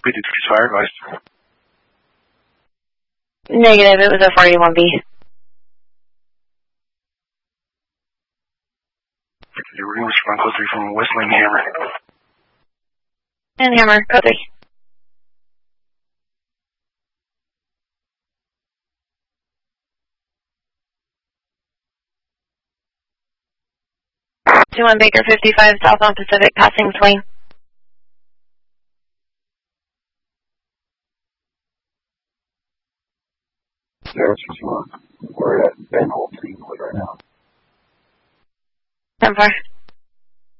Speed to fire advice. Negative, it was a 481B. We're going to respond code 3 from Whistling Hammer. And Hammer, code 3. Two one Baker 55 southbound Pacific, passing Swain. There's 2-1. We're at Ben Holt right now. 10-4.